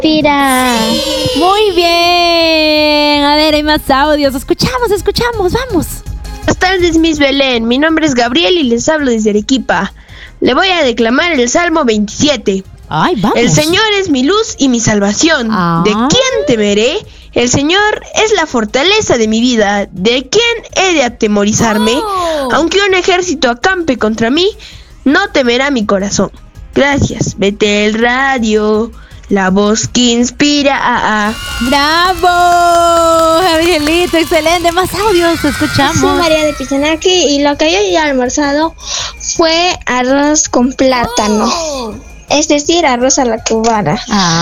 Inspira. Muy bien. A ver, hay más audios. Escuchamos, vamos. Buenas tardes, Miss Belén. Mi nombre es Gabriel y les hablo desde Arequipa. Le voy a declamar el Salmo 27. Ay, vamos. El Señor es mi luz y mi salvación. ¿De quién temeré? El Señor es la fortaleza de mi vida. ¿De quién he de atemorizarme? Aunque un ejército acampe contra mí, no temerá mi corazón. Gracias. Betel Radio, la voz que inspira. ¡Bravo! Gabrielito, excelente. Más audios, escuchamos. Soy María de Pichanaki y lo que yo he almorzado fue arroz con plátano. Es decir, arroz a la cubana.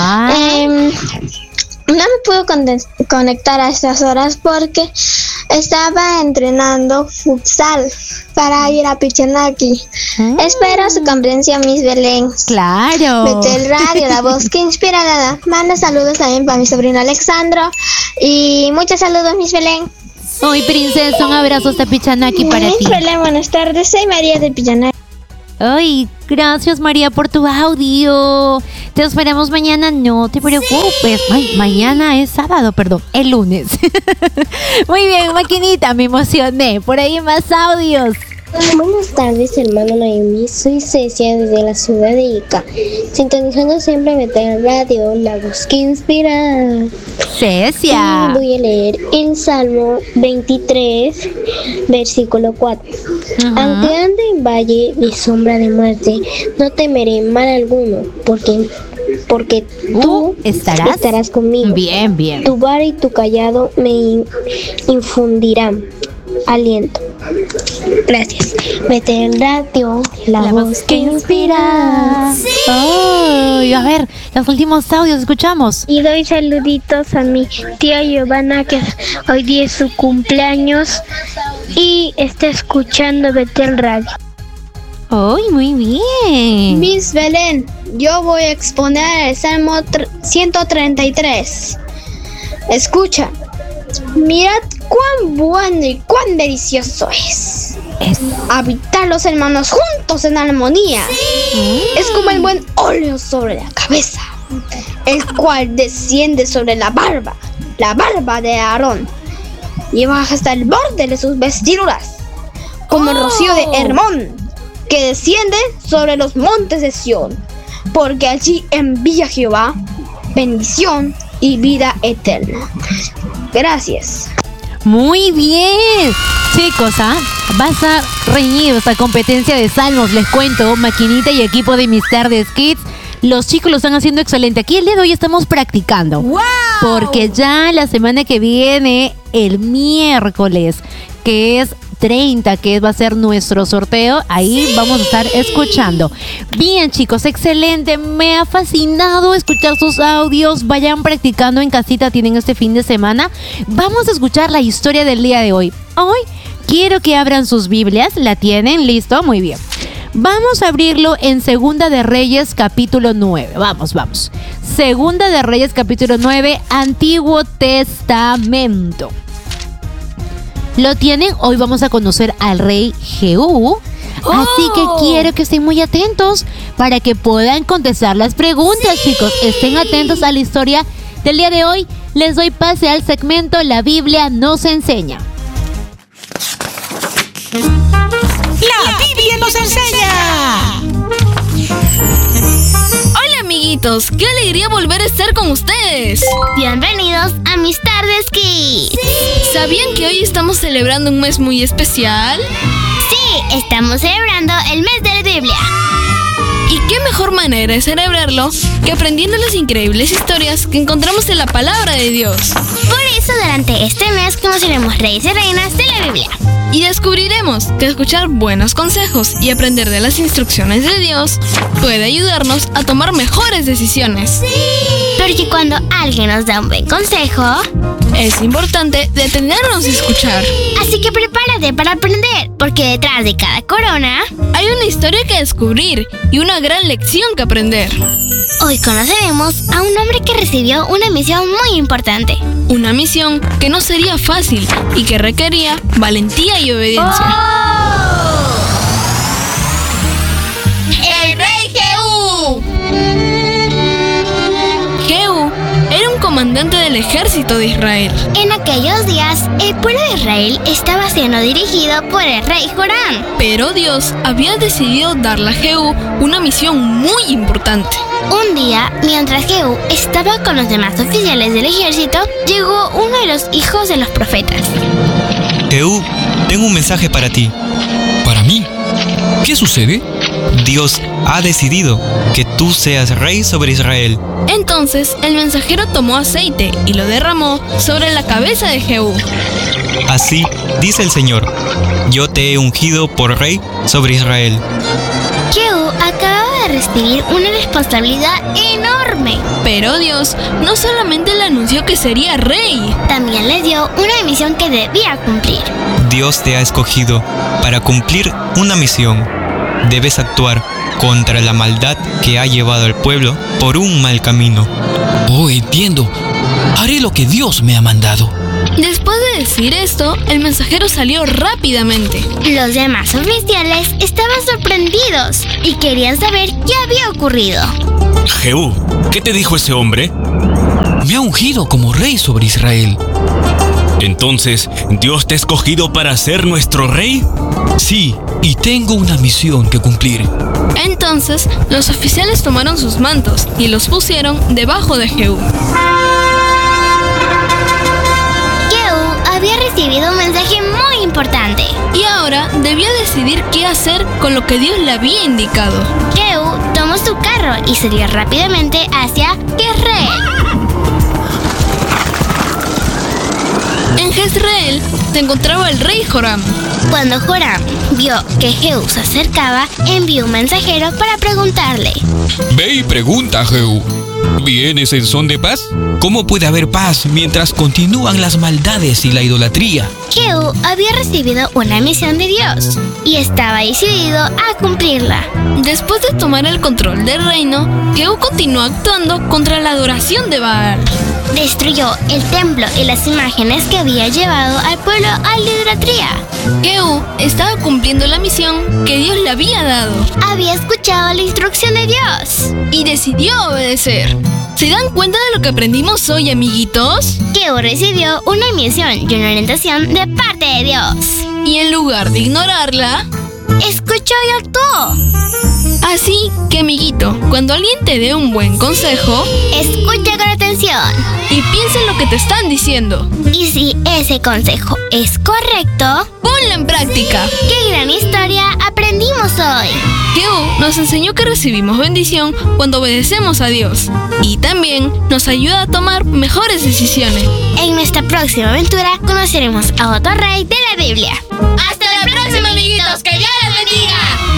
No me puedo conectar a estas horas porque estaba entrenando futsal para ir a Pichanaki. Espero su comprensión, Miss Belén. Claro. Betel Radio, la voz que inspira. Manda saludos también para mi sobrino Alexandro. Y muchos saludos, Miss Belén. Hoy, princesa, un abrazo hasta Pichanaki para ti. Miss Belén, buenas tardes. Soy María de Pichanaki. Ay, gracias María por tu audio. Te esperamos mañana, no te preocupes. Ay, mañana es sábado, perdón, el lunes. Muy bien, maquinita, me emocioné. Por ahí más audios. Buenas tardes, hermano Naomi. Soy Cecia desde la ciudad de Ica, sintonizando siempre Betel Radio, la voz que inspira. Cecia. Y voy a leer el Salmo 23, versículo 4. Aunque ande en valle de sombra de muerte, no temeré mal alguno, porque tú estarás conmigo. Bien. Tu vara y tu callado me infundirán aliento. Gracias. Betel Radio, la voz que inspira. Sí. Ay, a ver, los últimos audios, escuchamos. Y doy saluditos a mi tía Giovanna, que hoy día es su cumpleaños y está escuchando Betel Radio. ¡Ay, muy bien! Miss Belén, yo voy a exponer el Salmo 133. Escucha. Mirad cuán bueno y cuán delicioso es habitar los hermanos juntos en armonía. Sí. Es como el buen óleo sobre la cabeza, el cual desciende sobre la barba de Aarón y baja hasta el borde de sus vestiduras, como el rocío de Hermón, que desciende sobre los montes de Sión, porque allí envía Jehová bendición y vida eterna. Gracias. Muy bien. Chicos, vas a reñir esta competencia de salmos, les cuento, maquinita y equipo de Mis Tardes Kids. Los chicos lo están haciendo excelente. Aquí el día de hoy estamos practicando. ¡Wow! Porque ya la semana que viene, el miércoles, que es 30, que va a ser nuestro sorteo, ahí vamos a estar escuchando. Bien, chicos, excelente. Me ha fascinado escuchar sus audios. Vayan practicando en casita, tienen este fin de semana. Vamos a escuchar la historia del día de hoy. Hoy quiero que abran sus Biblias. ¿La tienen? ¿Listo? Muy bien. Vamos a abrirlo en Segunda de Reyes, capítulo 9. Vamos. Segunda de Reyes, capítulo 9, Antiguo Testamento. ¿Lo tienen? Hoy vamos a conocer al rey Jehú. Así que quiero que estén muy atentos para que puedan contestar las preguntas, chicos. Estén atentos a la historia del día de hoy. Les doy pase al segmento La Biblia nos enseña. ¡La Biblia nos enseña! Hola amiguitos, qué alegría volver a estar con ustedes. Bienvenidos a Mis Tardes Kids. Sí. ¿Sabían que hoy estamos celebrando un mes muy especial? Sí, estamos celebrando el mes de la Biblia. ¿Y qué mejor manera de celebrarlo que aprendiendo las increíbles historias que encontramos en la palabra de Dios? Por eso durante este mes conoceremos reyes y reinas de la Biblia. Y descubriremos que escuchar buenos consejos y aprender de las instrucciones de Dios puede ayudarnos a tomar mejores decisiones. Sí. Porque cuando alguien nos da un buen consejo, es importante detenernos y escuchar. Así que prepárate para aprender, porque detrás de cada corona hay una historia que descubrir y una gran lección que aprender. Hoy conoceremos a un hombre que recibió una misión muy importante. Una misión que no sería fácil y que requería valentía y obediencia. ¡El rey Jehú! Jehú comandante del ejército de Israel. En aquellos días, el pueblo de Israel estaba siendo dirigido por el rey Joram. Pero Dios había decidido darle a Jehú una misión muy importante. Un día, mientras Jehú estaba con los demás oficiales del ejército, llegó uno de los hijos de los profetas. Jehú, tengo un mensaje para ti. ¿Para mí? ¿Qué sucede? Dios ha decidido que tú seas rey sobre Israel. Entonces el mensajero tomó aceite y lo derramó sobre la cabeza de Jehú. Así dice el Señor: yo te he ungido por rey sobre Israel. Jehú acababa de recibir una responsabilidad enorme. Pero Dios no solamente le anunció que sería rey, también le dio una misión que debía cumplir. Dios te ha escogido para cumplir una misión. Debes actuar contra la maldad que ha llevado al pueblo por un mal camino. Oh, entiendo. Haré lo que Dios me ha mandado. Después de decir esto, el mensajero salió rápidamente. Los demás oficiales estaban sorprendidos y querían saber qué había ocurrido. Jehú, ¿qué te dijo ese hombre? Me ha ungido como rey sobre Israel. Entonces, ¿Dios te ha escogido para ser nuestro rey? Sí, y tengo una misión que cumplir. Entonces, los oficiales tomaron sus mantos y los pusieron debajo de Jehú. Jehú había recibido un mensaje muy importante. Y ahora debía decidir qué hacer con lo que Dios le había indicado. Jehú tomó su carro y salió rápidamente hacia Jezreel. En Jezreel se encontraba el rey Joram. Cuando Joram vio que Jehú se acercaba, envió un mensajero para preguntarle: Ve y pregunta, Jehú, ¿vienes en son de paz? ¿Cómo puede haber paz mientras continúan las maldades y la idolatría? Jehú había recibido una misión de Dios y estaba decidido a cumplirla. Después de tomar el control del reino, Jehú continuó actuando contra la adoración de Baal. Destruyó el templo y las imágenes que había llevado al pueblo a la idolatría. Jehú estaba cumpliendo la misión que Dios le había dado. Había escuchado la instrucción de Dios y decidió obedecer. ¿Se dan cuenta de lo que aprendimos hoy, amiguitos? Jehú recibió una misión y una orientación de parte de Dios. Y en lugar de ignorarla, escuchó y actuó. Así que, amiguito, cuando alguien te dé un buen consejo, escucha con atención y piensa en lo que te están diciendo. Y si ese consejo es correcto, ponlo en práctica. ¡Qué gran historia aprendimos hoy! Jehú nos enseñó que recibimos bendición cuando obedecemos a Dios y también nos ayuda a tomar mejores decisiones. En nuestra próxima aventura conoceremos a otro rey de la Biblia. ¡Hasta la próxima, amiguitos! ¡Que Dios les bendiga!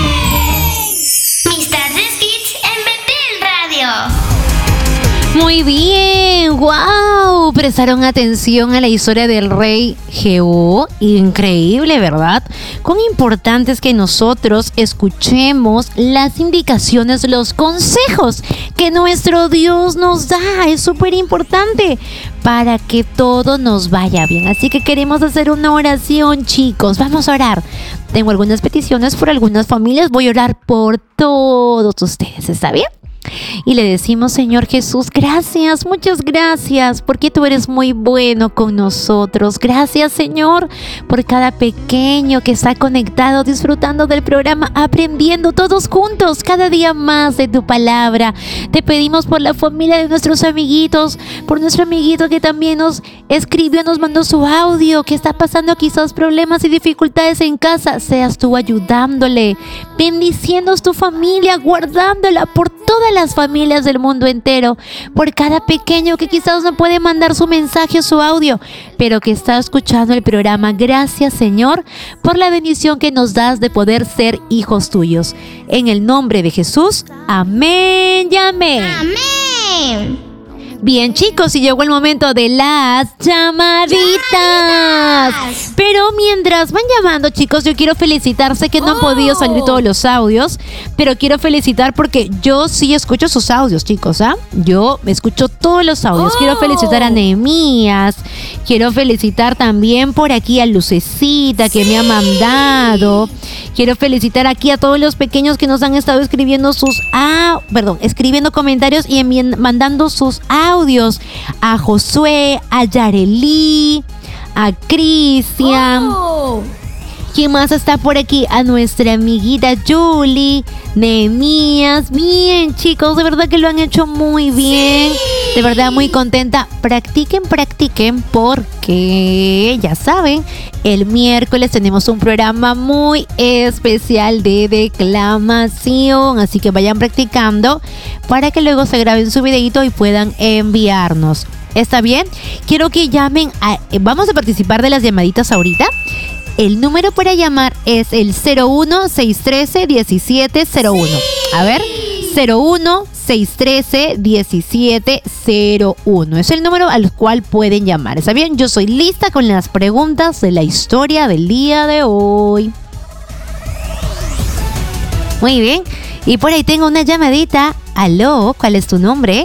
Mis tardes Kids en Betel Radio. Muy bien, wow, prestaron atención a la historia del rey Jehú. Increíble, ¿verdad? Cuán importante es que nosotros escuchemos las indicaciones, los consejos que nuestro Dios nos da. Es súper importante para que todo nos vaya bien. Así que queremos hacer una oración, chicos. Vamos a orar. Tengo algunas peticiones por algunas familias. Voy a orar por todos ustedes, ¿está bien? Y le decimos: Señor Jesús, gracias, muchas gracias, porque tú eres muy bueno con nosotros. Gracias, Señor, por cada pequeño que está conectado, disfrutando del programa, aprendiendo todos juntos cada día más de tu palabra. Te pedimos por la familia de nuestros amiguitos, por nuestro amiguito que también nos escribió, nos mandó su audio, que está pasando quizás problemas y dificultades en casa. Seas tú ayudándole, bendiciendo tu familia, guardándola por todas las familias del mundo entero, por cada pequeño que quizás no puede mandar su mensaje o su audio, pero que está escuchando el programa. Gracias, Señor, por la bendición que nos das de poder ser hijos tuyos. En el nombre de Jesús, amén y amén. Amén. Bien, chicos, y llegó el momento de las llamaditas. Pero mientras van llamando, chicos, yo quiero felicitar. Sé que no han podido salir todos los audios, pero quiero felicitar porque yo sí escucho sus audios, chicos, ¿ah? Yo escucho todos los audios. Quiero felicitar a Nehemías. Quiero felicitar también por aquí a Lucecita, que me ha mandado. Quiero felicitar aquí a todos los pequeños que nos han estado escribiendo escribiendo comentarios y mandando sus audios. audios. A Josué, a Yareli, a Cristian. ¿Quién más está por aquí? A nuestra amiguita Julie, Nehemías. Bien, chicos, de verdad que lo han hecho muy bien. De verdad, muy contenta. Practiquen, porque ya saben, el miércoles tenemos un programa muy especial de declamación. Así que vayan practicando para que luego se graben su videito y puedan enviarnos. ¿Está bien? Quiero que llamen. Vamos a participar de las llamaditas ahorita. El número para llamar es el 01-613-1701. A ver, 01-613-1701. Es el número al cual pueden llamar. ¿Está bien? Yo soy lista con las preguntas de la historia del día de hoy. Muy bien. Y por ahí tengo una llamadita. Aló, ¿cuál es tu nombre?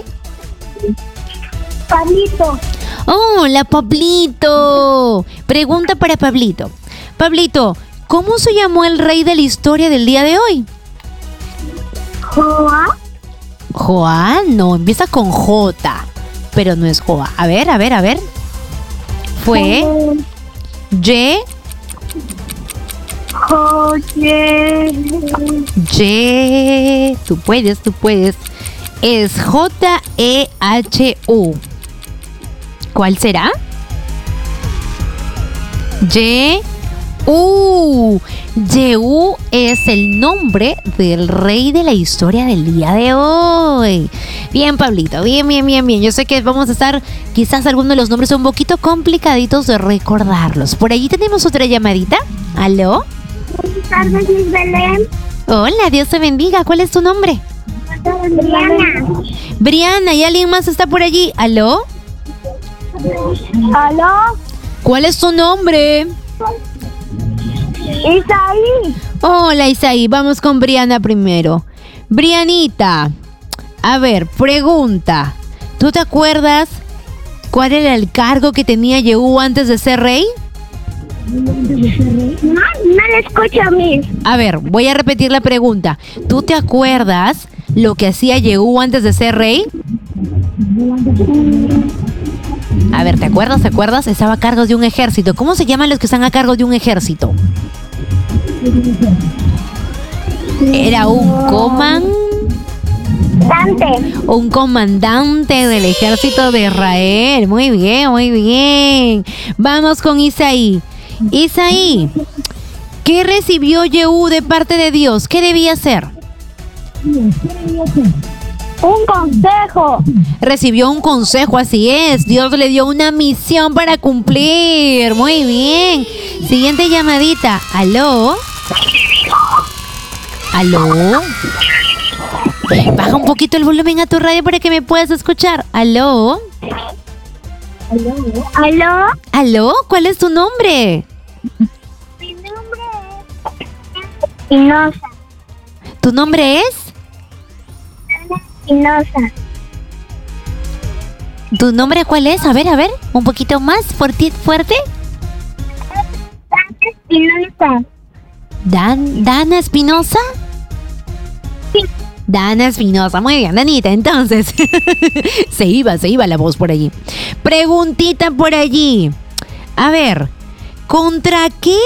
Pablito. Hola, Pablito. Pregunta para Pablito. Pablito, ¿cómo se llamó el rey de la historia del día de hoy? Joa. Joan, no, empieza con J, pero no es Joa. A ver. Fue Y. Y. Tú puedes. Es Jehu. ¿Cuál será? Yehu es el nombre del rey de la historia del día de hoy. Bien, Pablito, bien. Yo sé que vamos a estar, quizás algunos de los nombres son un poquito complicaditos de recordarlos. Por allí tenemos otra llamadita. ¿Aló? Buenas tardes, Miss Belén. Hola, Dios te bendiga. ¿Cuál es tu nombre? Briana, ¿y alguien más está por allí? ¿Aló? ¿Aló? ¿Cuál es tu nombre? Isaí. Hola, Isaí. Vamos con Briana primero. Brianita, a ver, pregunta. ¿Tú te acuerdas cuál era el cargo que tenía Yehu antes de ser rey? No le escucho, Miss. A ver, voy a repetir la pregunta. ¿Tú te acuerdas lo que hacía Yehu antes de ser rey? A ver, ¿te acuerdas? Estaba a cargo de un ejército. ¿Cómo se llaman los que están a cargo de un ejército? Era un comandante del ejército de Israel. Muy bien. Vamos con Isaí. Isaí, ¿qué recibió Yehu de parte de Dios? ¿Qué debía hacer? Un consejo. Recibió un consejo, así es. Dios le dio una misión para cumplir. Muy bien. Siguiente llamadita. ¿Aló? Baja un poquito el volumen a tu radio para que me puedas escuchar. ¿Aló? ¿Aló? ¿Cuál es tu nombre? Mi nombre es Espinosa. ¿Tu nombre es? Espinosa. ¿Tu nombre cuál es? A ver, un poquito más fuerte. Espinosa. ¿Dana Espinosa? Sí. Dana Espinosa, muy bien, Danita, entonces se iba la voz por allí. Preguntita por allí. A ver, ¿contra qué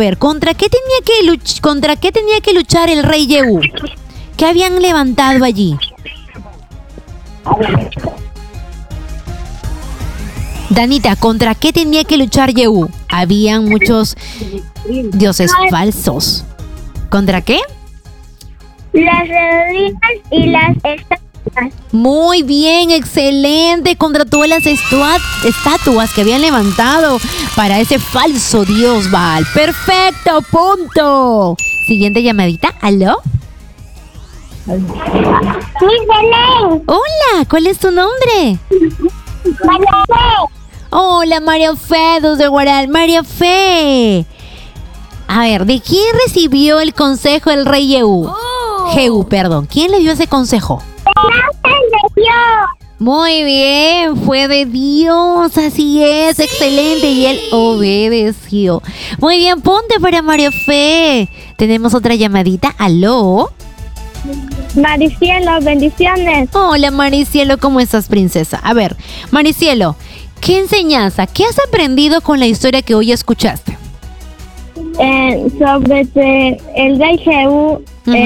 tenía que luchar el rey Yehu? ¿Qué habían levantado allí? Danita, ¿contra qué tenía que luchar Yehu? Habían muchos dioses falsos. ¿Contra qué? Las rodillas y las estatuas. Muy bien, excelente. Contra todas las estatuas que habían levantado para ese falso dios Baal. Perfecto, punto. Siguiente llamadita. ¿Aló? Miss Belén. Hola, ¿cuál es tu nombre? María Fe. Hola, María Fe, desde Guaral. María Fe. A ver, ¿de quién recibió el consejo el rey Yehu? ¿Quién le dio ese consejo? De Dios. Muy bien, fue de Dios, así es, excelente, y él obedeció. Muy bien, ponte para María Fe. Tenemos otra llamadita. ¿Aló? Maricielo, bendiciones. Hola, Maricielo, ¿cómo estás, princesa? A ver, Maricielo, ¿qué enseñanza, qué has aprendido con la historia que hoy escuchaste? Sobre que el rey Jehú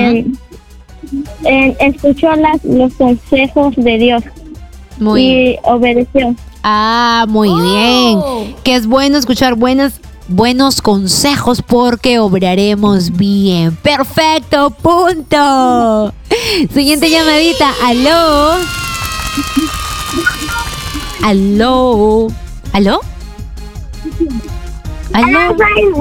escuchó los consejos de Dios y obedeció. Ah, muy bien. Que es bueno escuchar buenos consejos porque obraremos bien. Perfecto, punto. Siguiente llamadita. Aló. Aló. ¿Aló? ¿Aló?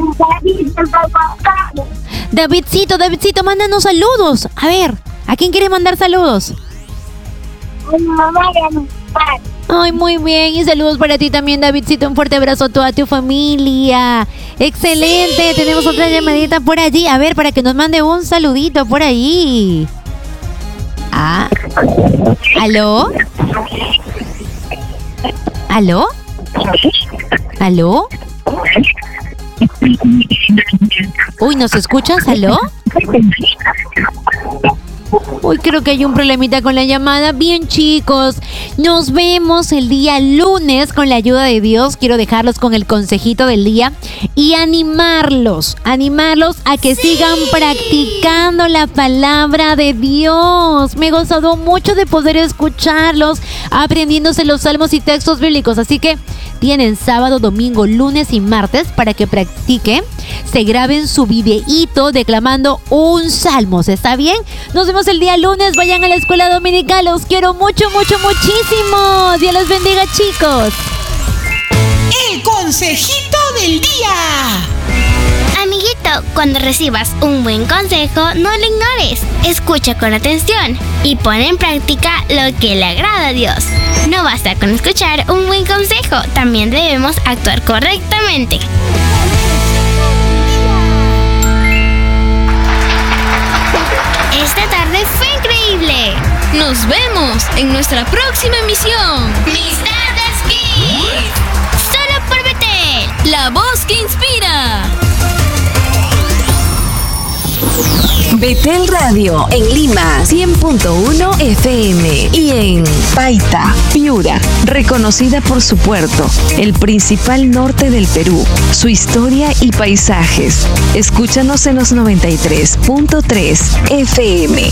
Davidcito, mándanos saludos. A ver, ¿a quién quieres mandar saludos? Ay, muy bien. Y saludos para ti también, Davidcito. Un fuerte abrazo a toda tu familia. Excelente. Sí. Tenemos otra llamadita por allí. A ver, para que nos mande un saludito por ahí. Ah. ¿Aló? ¿Aló? ¿Aló? Uy, ¿nos escuchas? ¿Aló? Uy, creo que hay un problemita con la llamada. Bien, chicos, nos vemos el día lunes con la ayuda de Dios. Quiero dejarlos con el consejito del día y animarlos a que sigan practicando la palabra de Dios. Me he gozado mucho de poder escucharlos, aprendiéndose los salmos y textos bíblicos. Así que tienen sábado, domingo, lunes y martes para que practiquen. Se graben su videíto declamando un salmo. ¿Está bien? Nos vemos el día lunes. Vayan a la escuela dominical. Los quiero mucho, muchísimo. Dios los bendiga, chicos. El consejito del día. Amiguito, cuando recibas un buen consejo, no lo ignores. Escucha con atención y pon en práctica lo que le agrada a Dios. No basta con escuchar un buen consejo, también debemos actuar correctamente. Esta tarde fue increíble. Nos vemos en nuestra próxima emisión. Mis Tardes Kids. Solo por Betel. La voz que inspira. Betel Radio en Lima 100.1 FM y en Paita, Piura, reconocida por su puerto, el principal norte del Perú, su historia y paisajes. Escúchanos en los 93.3 FM.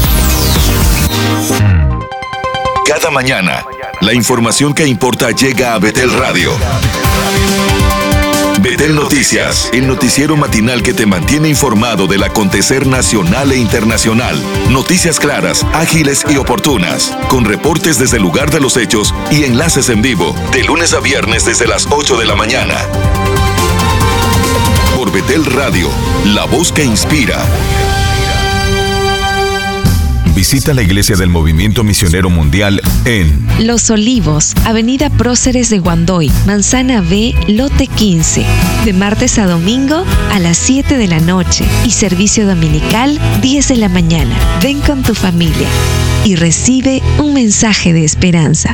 Cada mañana, la información que importa llega a Betel Radio. Betel Noticias, el noticiero matinal que te mantiene informado del acontecer nacional e internacional. Noticias claras, ágiles y oportunas, con reportes desde el lugar de los hechos y enlaces en vivo, de lunes a viernes desde las 8 de la mañana. Por Betel Radio, la voz que inspira. Visita la iglesia del Movimiento Misionero Mundial en Los Olivos, Avenida Próceres de Guandoy, Manzana B, Lote 15, de martes a domingo a las 7 de la noche y servicio dominical 10 de la mañana. Ven con tu familia y recibe un mensaje de esperanza.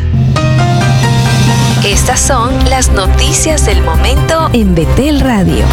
Estas son las noticias del momento en Betel Radio.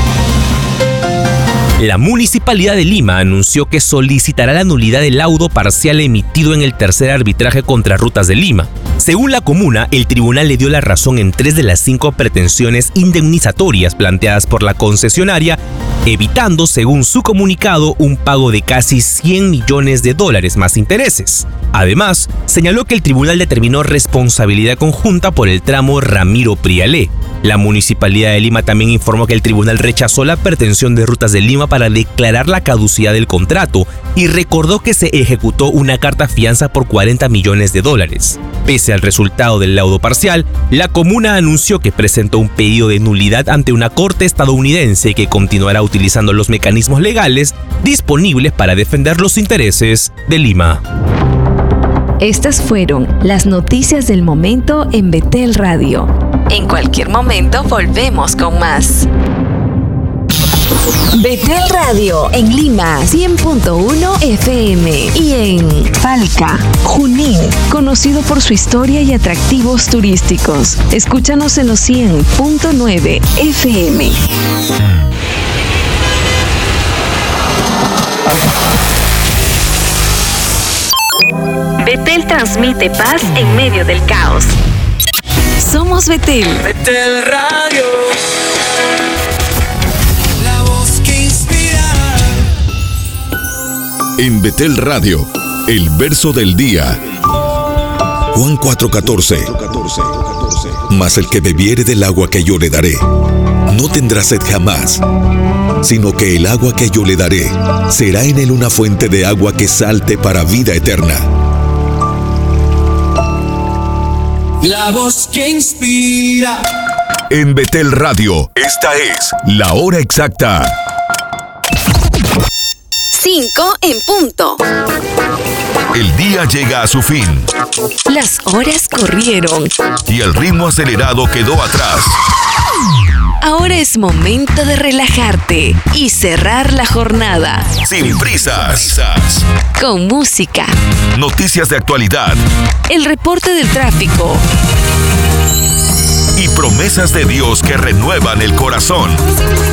La Municipalidad de Lima anunció que solicitará la nulidad del laudo parcial emitido en el tercer arbitraje contra Rutas de Lima. Según la comuna, el tribunal le dio la razón en 3 de las 5 pretensiones indemnizatorias planteadas por la concesionaria, evitando, según su comunicado, un pago de casi $100 millones más intereses. Además, señaló que el tribunal determinó responsabilidad conjunta por el tramo Ramiro Prialé. La Municipalidad de Lima también informó que el tribunal rechazó la pretensión de Rutas de Lima para declarar la caducidad del contrato y recordó que se ejecutó una carta fianza por $40 millones. Pese al resultado del laudo parcial, la comuna anunció que presentó un pedido de nulidad ante una corte estadounidense que continuará utilizando los mecanismos legales disponibles para defender los intereses de Lima. Estas fueron las noticias del momento en Betel Radio. En cualquier momento volvemos con más. Betel Radio en Lima 100.1 FM y en Falca, Junín, conocido por su historia y atractivos turísticos. Escúchanos en los 100.9 FM. Betel transmite paz en medio del caos. Somos Betel. Betel Radio. La voz que inspira. En Betel Radio, el verso del día. Juan 4:14. Mas el que bebiere del agua que yo le daré, no tendrá sed jamás, sino que el agua que yo le daré será en él una fuente de agua que salte para vida eterna. La voz que inspira. En Betel Radio, esta es la hora exacta. 5 en punto. El día llega a su fin. Las horas corrieron. Y el ritmo acelerado quedó atrás. Ahora es momento de relajarte y cerrar la jornada. Sin prisas. Con música. Noticias de actualidad. El reporte del tráfico. Y promesas de Dios que renuevan el corazón.